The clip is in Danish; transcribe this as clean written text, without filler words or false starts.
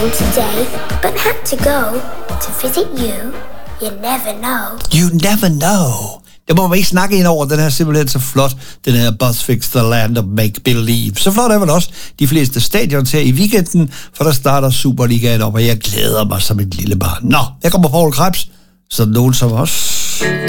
today, but had to go to visit you. You never know. You never know. Det må man ikke snakke ind over. Den er simpelthen så flot. Den her Buzzfix, The Land of Make Believe. Så flot er vel også de fleste stadions her i weekenden, for der starter Superligaen op, og jeg glæder mig som et lille barn. Nå, jeg kommer Poul Krebs, så nogen som os.